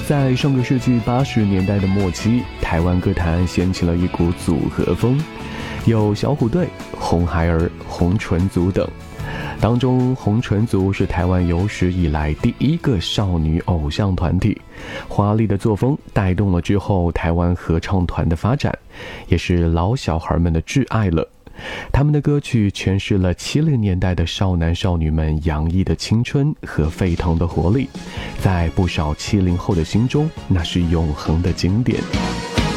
在上个世纪80年代的末期，台湾歌坛掀起了一股组合风，有小虎队、红孩儿、红唇族等。当中红唇族是台湾有史以来第一个少女偶像团体，华丽的作风带动了之后台湾合唱团的发展，也是老小孩们的挚爱了。他们的歌曲诠释了70年代的少男少女们洋溢的青春和沸腾的活力，在不少70后的心中，那是永恒的经典。